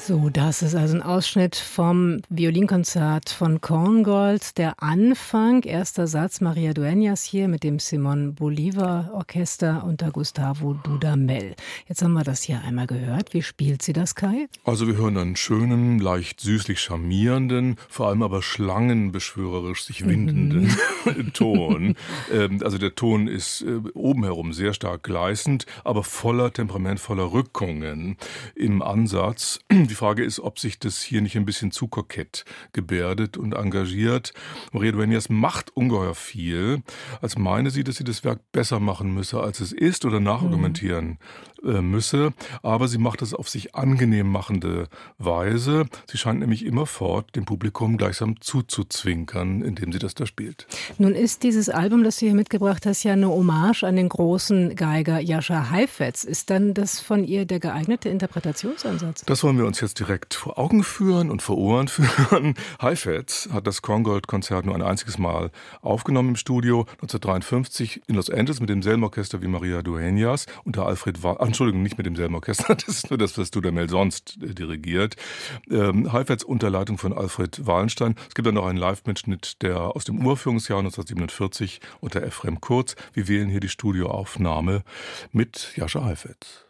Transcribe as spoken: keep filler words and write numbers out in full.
So, das ist also ein Ausschnitt vom Violinkonzert von Korngold. Der Anfang, erster Satz, Maria Dueñas hier mit dem Simón Bolívar Orchester unter Gustavo Dudamel. Jetzt haben wir das hier einmal gehört. Wie spielt sie das, Kai? Also wir hören einen schönen, leicht süßlich charmierenden, vor allem aber schlangenbeschwörerisch sich windenden mhm. Ton. Ähm, also der Ton ist äh, oben herum sehr stark gleißend, aber voller Temperament, voller Rückungen im Ansatz. Die Frage ist, ob sich das hier nicht ein bisschen zu kokett gebärdet und engagiert. Maria Dueñas macht ungeheuer viel, als meine sie, dass sie das Werk besser machen müsse, als es ist oder nachargumentieren äh, müsse. Aber sie macht es auf sich angenehm machende Weise. Sie scheint nämlich immerfort dem Publikum gleichsam zuzuzwinkern, indem sie das da spielt. Nun ist dieses Album, das du hier mitgebracht hast, ja eine Hommage an den großen Geiger Jascha Heifetz. Ist dann das von ihr der geeignete Interpretationsansatz? Das wollen wir uns jetzt direkt vor Augen führen und vor Ohren führen. Heifetz hat das Korngold-Konzert nur ein einziges Mal aufgenommen im Studio, neunzehnhundertdreiundfünfzig in Los Angeles mit demselben Orchester wie Maria Dueñas, unter Alfred Wa- Entschuldigung, nicht mit demselben Orchester, das ist nur das, was Dudamel sonst äh, dirigiert. Ähm, Heifetz unter Leitung von Alfred Wallenstein. Es gibt dann noch einen Live-Mitschnitt, der aus dem Uraufführungsjahr neunzehnhundertsiebenundvierzig unter Ephrem Kurz. Wir wählen hier die Studioaufnahme mit Jascha Heifetz.